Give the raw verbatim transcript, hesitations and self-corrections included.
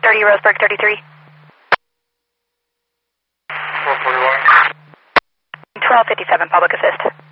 thirty, Roseburg thirty-three. four forty-one. twelve fifty-seven, public assist.